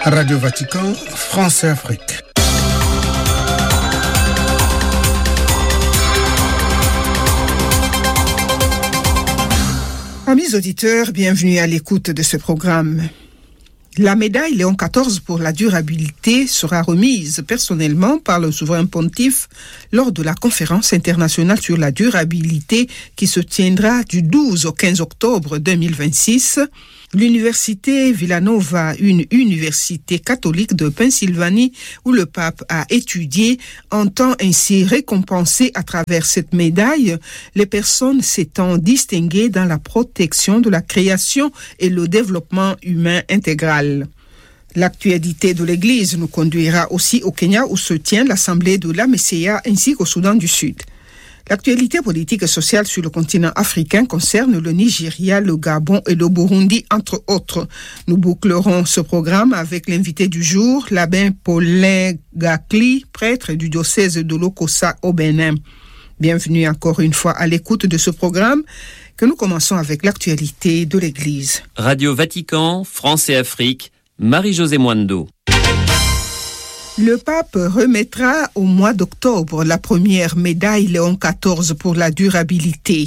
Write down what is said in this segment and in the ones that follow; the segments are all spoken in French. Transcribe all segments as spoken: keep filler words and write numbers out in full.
Radio Vatican, France et Afrique. Amis auditeurs, bienvenue à l'écoute de ce programme. La médaille Léon quatorze pour la durabilité sera remise personnellement par le souverain pontife lors de la conférence internationale sur la durabilité qui se tiendra du douze au quinze octobre deux mille vingt-six. L'université Villanova, une université catholique de Pennsylvanie où le pape a étudié, entend ainsi récompenser à travers cette médaille les personnes s'étant distinguées dans la protection de la création et le développement humain intégral. L'actualité de l'Église nous conduira aussi au Kenya où se tient l'Assemblée de la Messia ainsi qu'au Soudan du Sud. L'actualité politique et sociale sur le continent africain concerne le Nigeria, le Gabon et le Burundi, entre autres. Nous bouclerons ce programme avec l'invité du jour, l'abbé Paulin Gakli, prêtre du diocèse de Lokossa au Bénin. Bienvenue encore une fois à l'écoute de ce programme que nous commençons avec l'actualité de l'Église. Radio Vatican, France et Afrique, Marie-Josée Mwando. Le pape remettra au mois d'octobre la première médaille Léon quatorze pour la durabilité.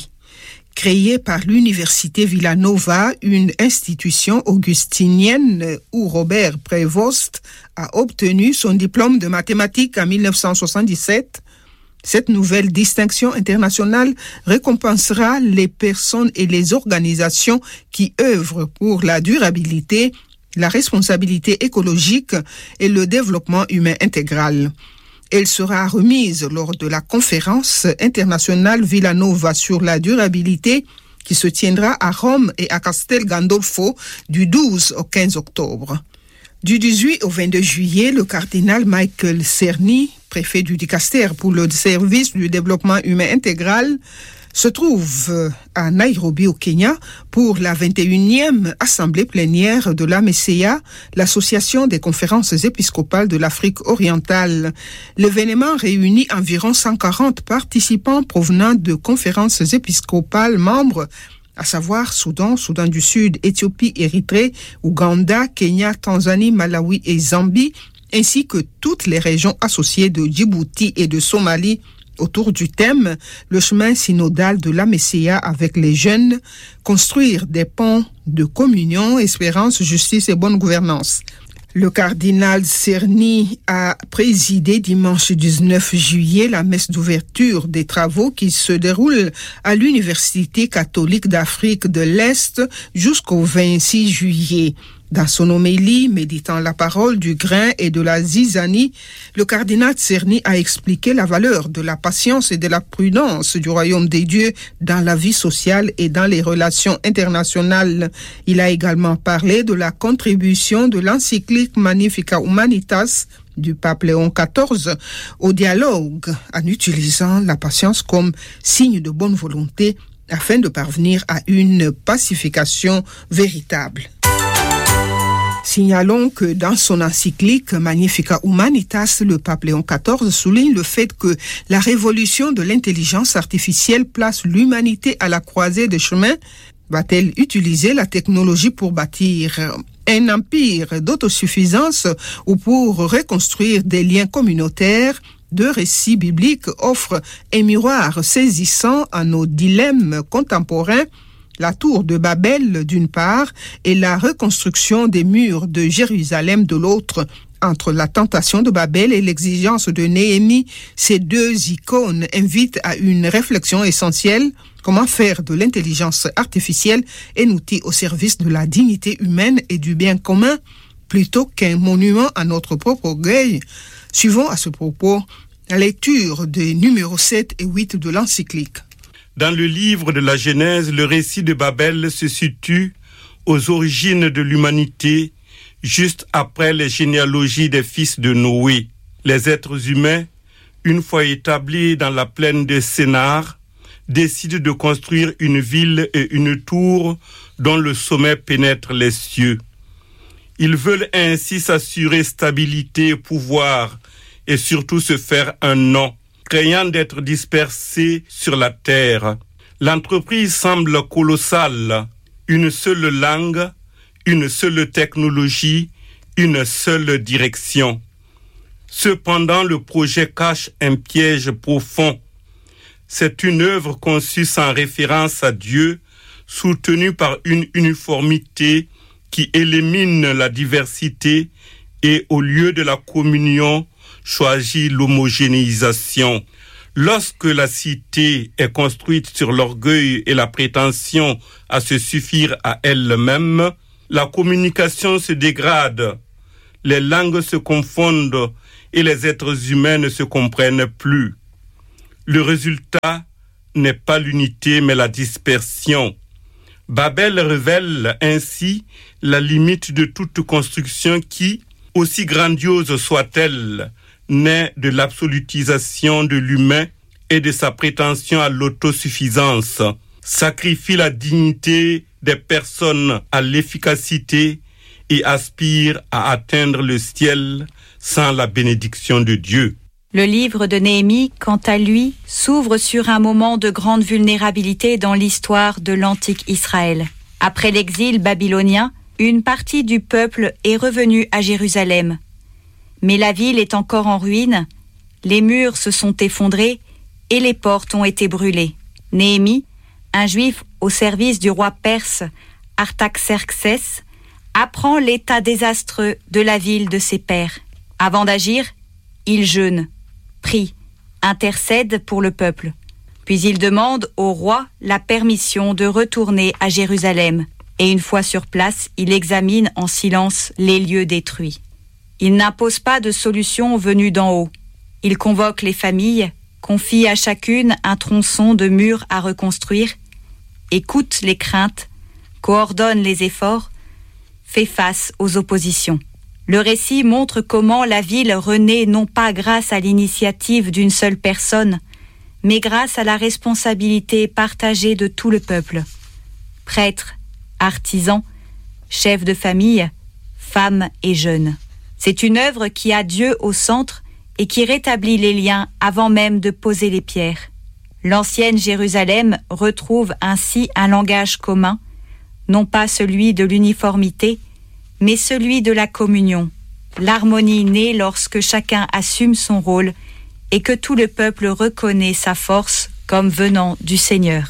Créée par l'université Villanova, une institution augustinienne où Robert Prévost a obtenu son diplôme de mathématiques en dix-neuf cent soixante-dix-sept, cette nouvelle distinction internationale récompensera les personnes et les organisations qui œuvrent pour la durabilité, la responsabilité écologique et le développement humain intégral. Elle sera remise lors de la conférence internationale Villanova sur la durabilité qui se tiendra à Rome et à Castel Gandolfo du douze au quinze octobre. Du dix-huit au vingt-deux juillet, le cardinal Michael Cerny, préfet du Dicaster pour le service du développement humain intégral, se trouve à Nairobi au Kenya pour la vingt et unième assemblée plénière de l'A M E C A, l'association des conférences épiscopales de l'Afrique orientale. L'événement réunit environ cent quarante participants provenant de conférences épiscopales membres, à savoir Soudan, Soudan du Sud, Éthiopie, Érythrée, Ouganda, Kenya, Tanzanie, Malawi et Zambie, ainsi que toutes les régions associées de Djibouti et de Somalie, autour du thème « Le chemin synodal de l'A M E C A avec les jeunes, construire des ponts de communion, espérance, justice et bonne gouvernance ». Le cardinal Cerny a présidé dimanche dix-neuf juillet la messe d'ouverture des travaux qui se déroulent à l'Université catholique d'Afrique de l'Est jusqu'au vingt-six juillet. Dans son homélie, méditant la parole du grain et de la zizanie, le cardinal Cerny a expliqué la valeur de la patience et de la prudence du royaume des dieux dans la vie sociale et dans les relations internationales. Il a également parlé de la contribution de l'encyclique Magnificat Humanitas du pape Léon quatorze au dialogue en utilisant la patience comme signe de bonne volonté afin de parvenir à une pacification véritable. Signalons que dans son encyclique Magnificat Humanitas, le pape Léon quatorze souligne le fait que la révolution de l'intelligence artificielle place l'humanité à la croisée des chemins. Va-t-elle utiliser la technologie pour bâtir un empire d'autosuffisance ou pour reconstruire des liens communautaires? Deux récits bibliques offrent un miroir saisissant à nos dilemmes contemporains. La tour de Babel d'une part et la reconstruction des murs de Jérusalem de l'autre. Entre la tentation de Babel et l'exigence de Néhémie, ces deux icônes invitent à une réflexion essentielle. Comment faire de l'intelligence artificielle un outil au service de la dignité humaine et du bien commun plutôt qu'un monument à notre propre orgueil? Suivons à ce propos la lecture des numéros sept et huit de l'encyclique. Dans le livre de la Genèse, le récit de Babel se situe aux origines de l'humanité, juste après les généalogies des fils de Noé. Les êtres humains, une fois établis dans la plaine de Sénar, décident de construire une ville et une tour dont le sommet pénètre les cieux. Ils veulent ainsi s'assurer stabilité, pouvoir et surtout se faire un nom, craignant d'être dispersés sur la terre. L'entreprise semble colossale, une seule langue, une seule technologie une seule direction. Cependant, le projet cache un piège profond. C'est une œuvre conçue sans référence à Dieu, soutenue par une uniformité qui élimine la diversité et, au lieu de la communion, choisit l'homogénéisation. Lorsque la cité est construite sur l'orgueil et la prétention à se suffire à elle-même, la communication se dégrade, les langues se confondent et les êtres humains ne se comprennent plus. Le résultat n'est pas l'unité mais la dispersion. Babel révèle ainsi la limite de toute construction qui, aussi grandiose soit-elle, naît de l'absolutisation de l'humain et de sa prétention à l'autosuffisance, sacrifie la dignité des personnes à l'efficacité et aspire à atteindre le ciel sans la bénédiction de Dieu. Le livre de Néhémie, quant à lui, s'ouvre sur un moment de grande vulnérabilité dans l'histoire de l'antique Israël. Après l'exil babylonien, une partie du peuple est revenue à Jérusalem. Mais la ville est encore en ruine, les murs se sont effondrés et les portes ont été brûlées. Néhémie, un juif au service du roi perse Artaxerxès, apprend l'état désastreux de la ville de ses pairs. Avant d'agir, il jeûne, prie, intercède pour le peuple. Puis il demande au roi la permission de retourner à Jérusalem. Et une fois sur place, il examine en silence les lieux détruits. Il n'impose pas de solution venue d'en haut. Il convoque les familles, confie à chacune un tronçon de mur à reconstruire, écoute les craintes, coordonne les efforts, fait face aux oppositions. Le récit montre comment la ville renaît non pas grâce à l'initiative d'une seule personne, mais grâce à la responsabilité partagée de tout le peuple. Prêtres, artisans, chefs de famille, femmes et jeunes. C'est une œuvre qui a Dieu au centre et qui rétablit les liens avant même de poser les pierres. L'ancienne Jérusalem retrouve ainsi un langage commun, non pas celui de l'uniformité, mais celui de la communion. L'harmonie naît lorsque chacun assume son rôle et que tout le peuple reconnaît sa force comme venant du Seigneur.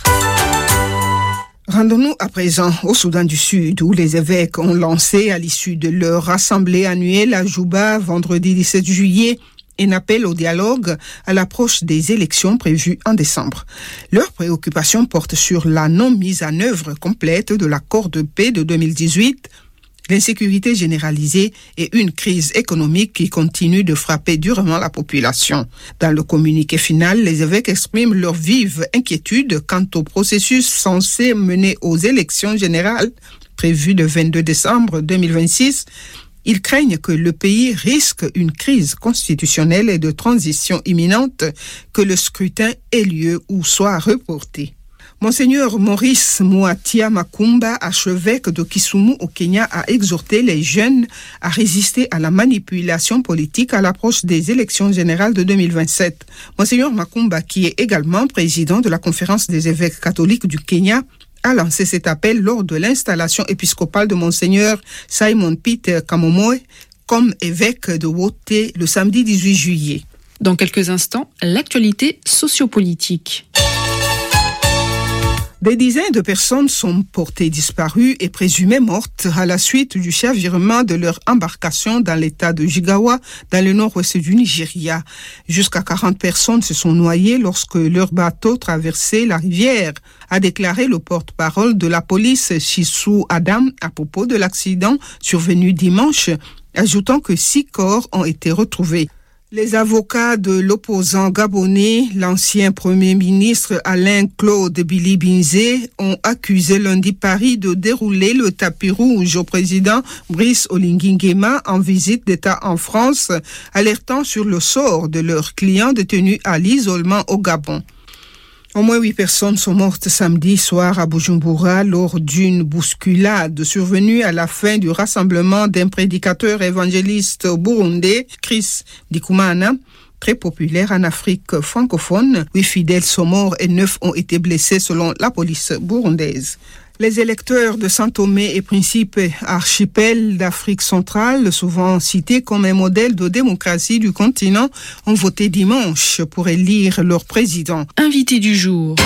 Rendons-nous à présent au Soudan du Sud, où les évêques ont lancé à l'issue de leur assemblée annuelle à Juba vendredi dix-sept juillet un appel au dialogue à l'approche des élections prévues en décembre. Leur préoccupation porte sur la non-mise en œuvre complète de l'accord de paix de deux mille dix-huit, l'insécurité généralisée et une crise économique qui continue de frapper durement la population. Dans le communiqué final, les évêques expriment leur vive inquiétude quant au processus censé mener aux élections générales prévues le vingt-deux décembre deux mille vingt-six. Ils craignent que le pays risque une crise constitutionnelle et de transition imminente, que le scrutin ait lieu ou soit reporté. Monseigneur Maurice Muatia Makumba, archevêque de Kisumu au Kenya, a exhorté les jeunes à résister à la manipulation politique à l'approche des élections générales de deux mille vingt-sept. Monseigneur Makumba, qui est également président de la conférence des évêques catholiques du Kenya, a lancé cet appel lors de l'installation épiscopale de Monseigneur Simon Peter Kamomoe comme évêque de Wote le samedi dix-huit juillet. Dans quelques instants, l'actualité sociopolitique. Des dizaines de personnes sont portées disparues et présumées mortes à la suite du chavirement de leur embarcation dans l'état de Jigawa, dans le nord-ouest du Nigeria. Jusqu'à quarante personnes se sont noyées lorsque leur bateau traversait la rivière, a déclaré le porte-parole de la police Shisu Adam à propos de l'accident survenu dimanche, ajoutant que six corps ont été retrouvés. Les avocats de l'opposant gabonais, l'ancien Premier ministre Alain-Claude Billy Binzé, ont accusé lundi Paris de dérouler le tapis rouge au président Brice Oligui Nguema en visite d'État en France, alertant sur le sort de leurs clients détenus à l'isolement au Gabon. Au moins huit personnes sont mortes samedi soir à Bujumbura lors d'une bousculade survenue à la fin du rassemblement d'un prédicateur évangéliste burundais, Chris Ndikumana, très populaire en Afrique francophone. Huit fidèles sont morts et neuf ont été blessés selon la police burundaise. Les électeurs de Saint-Thomé et Principe, archipel d'Afrique centrale, souvent cités comme un modèle de démocratie du continent, ont voté dimanche pour élire leur président. Invité du jour.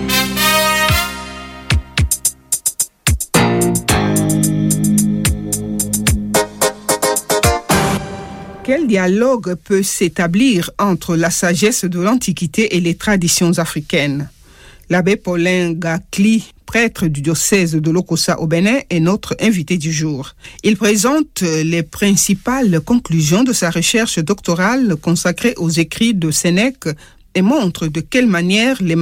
Quel dialogue peut s'établir entre la sagesse de l'Antiquité et les traditions africaines? L'abbé Paulin Gakli, prêtre du diocèse de Lokossa au Bénin, est notre invité du jour. Il présente les principales conclusions de sa recherche doctorale consacrée aux écrits de Sénèque et montre de quelle manière les